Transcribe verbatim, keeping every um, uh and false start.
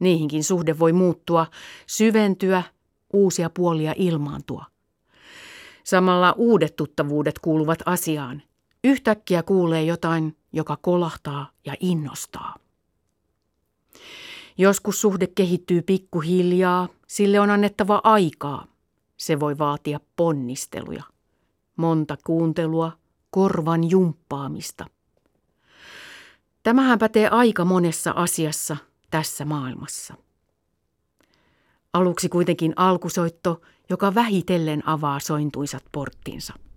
Niihinkin suhde voi muuttua, syventyä, uusia puolia ilmaantua. Samalla uudet tuttavuudet kuuluvat asiaan. Yhtäkkiä kuulee jotain, joka kolahtaa ja innostaa. Joskus suhde kehittyy pikkuhiljaa, sille on annettava aikaa. Se voi vaatia ponnisteluja, monta kuuntelua, korvan jumppaamista. Tämähän pätee aika monessa asiassa tässä maailmassa. Aluksi kuitenkin alkusoitto, joka vähitellen avaa sointuisat porttinsa.